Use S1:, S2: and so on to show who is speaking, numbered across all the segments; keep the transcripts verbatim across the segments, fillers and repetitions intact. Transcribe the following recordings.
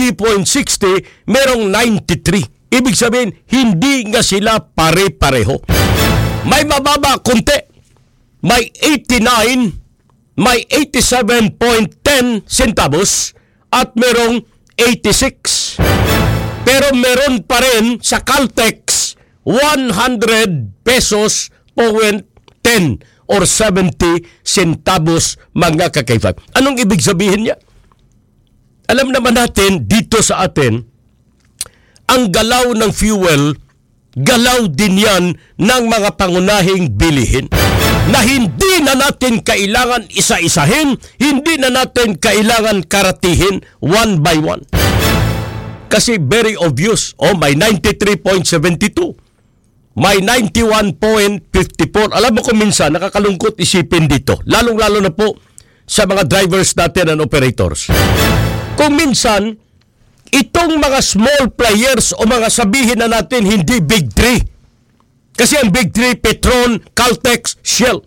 S1: ninety point six zero, merong ninety-three. Ibig sabihin, hindi nga sila pare-pareho. May mababa konti. May eighty-nine, may eighty-seven point one zero centavos at merong eighty-six. Pero meron pa rin sa Caltex one hundred pesos point ten or seventy centavos mga ka-K five. Anong ibig sabihin niya? Alam naman natin dito sa atin, ang galaw ng fuel, galaw din yan ng mga pangunahing bilihin na hindi na natin kailangan isa-isahin, hindi na natin kailangan karatihin one by one. Kasi very obvious, oh, may ninety-three point seven two, may ninety-one point five four. Alam mo kung minsan, nakakalungkot isipin dito, lalong-lalo na po sa mga drivers natin and operators. Kung minsan, itong mga small players o mga sabihin na natin hindi big three. Kasi ang big three, Petron, Caltex, Shell.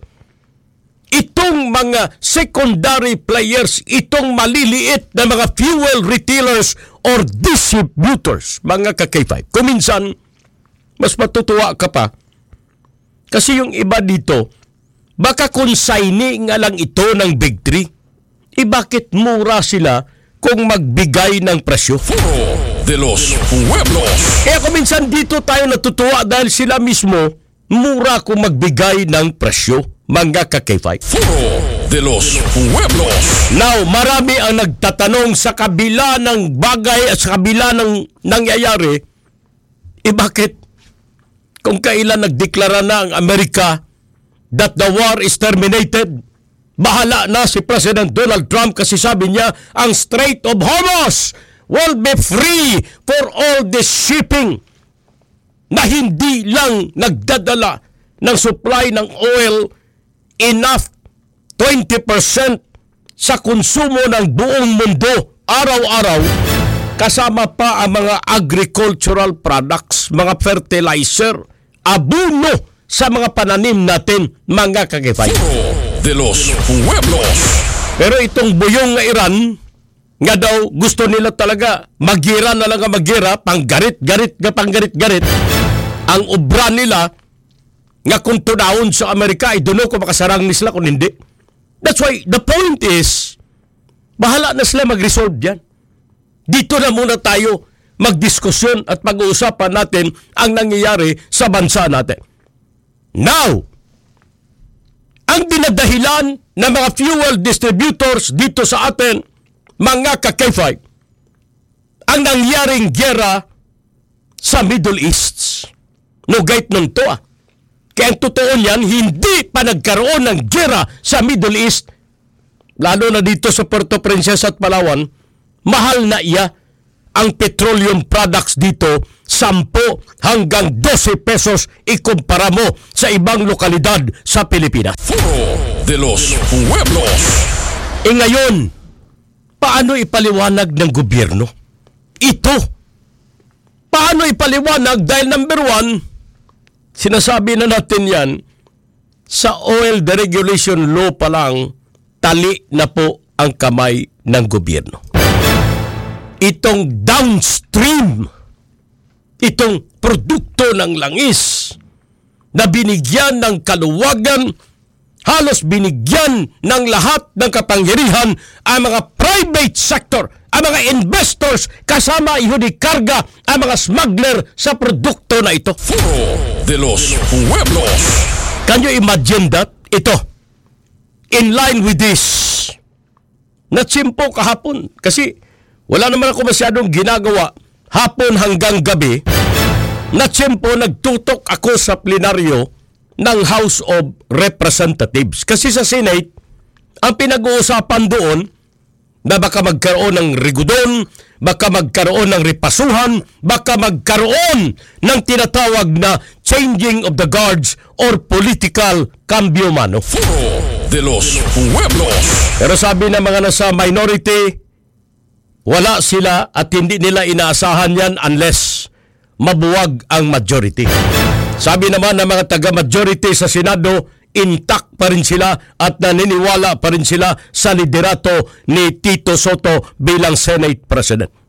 S1: Itong mga secondary players, itong maliliit na mga fuel retailers or distributors, mga ka-K five. Kung minsan, mas matutuwa ka pa. Kasi yung iba dito, baka consignee nga lang ito ng big three. E bakit mura sila kung magbigay ng presyo?
S2: Foro de los Pueblos.
S1: Kaya kung minsan dito tayo natutuwa dahil sila mismo mura kung magbigay ng presyo, mga ka-K five.
S2: Foro de los Pueblos.
S1: Now, marami ang nagtatanong sa kabila ng bagay at sa kabila ng nangyayari, eh bakit kung kailan nagdeklara na ang Amerika that the war is terminated, bahala na si President Donald Trump kasi sabi niya ang Strait of Hormuz will be free for all the shipping na hindi lang nagdadala ng supply ng oil enough twenty percent sa konsumo ng buong mundo araw-araw, kasama pa ang mga agricultural products, mga fertilizer, abono sa mga pananim natin, mga ka-K five.
S2: De los Pueblos.
S1: Pero itong buyong nga Iran, nga daw gusto nila talaga magira na lang ang magira, panggarit-garit nga panggarit-garit, ang obra nila nga kung tunahon sa Amerika, ay doon ko makasarang ni sila kung hindi. That's why the point is, bahala na sila mag-resolve yan. Dito na muna tayo magdiskusyon at pag-uusapan natin ang nangyayari sa bansa natin. Now, ang dinadahilan ng mga fuel distributors dito sa atin, mga ka-K five, ang nangyaring gera sa Middle East. No gait nun to ah. Kaya ang totoo niyan, hindi pa nagkaroon ng gera sa Middle East, lalo na dito sa Puerto Princesa at Palawan, mahal na iya ang petroleum products dito, ten hanggang twelve pesos ikumpara mo sa ibang lokalidad sa Pilipinas.
S2: Foro de los Pueblos.
S1: E ngayon, paano ipaliwanag ng gobyerno ito? Paano ipaliwanag? Dahil number one, sinasabi na natin yan, sa Oil Deregulation Law pa lang, tali na po ang kamay ng gobyerno. Itong downstream, itong produkto ng langis na binigyan ng kaluwagan, halos binigyan ng lahat ng kapangyarihan ang mga private sector, ang mga investors, kasama ihunikarga ang mga smuggler sa produkto na ito.
S2: Foro de los Pueblos.
S1: Can you imagine that? Ito, in line with this, natsimpo kahapon kasi wala naman ako masyadong ginagawa hapon hanggang gabi. Natsimpo, nagtutok ako sa plenaryo ng House of Representatives. Kasi sa Senate, ang pinag-uusapan doon na baka magkaroon ng rigudon, baka magkaroon ng repasuhan, baka magkaroon ng tinatawag na changing of the guards or political cambio mano.
S2: Foro de los Pueblos.
S1: Pero sabi ng mga nasa minority, wala sila at hindi nila inaasahan yan unless mabuwag ang majority. Sabi naman ng mga taga-majority sa Senado, intact pa rin sila at naniniwala pa rin sila sa liderato ni Tito Soto bilang Senate President.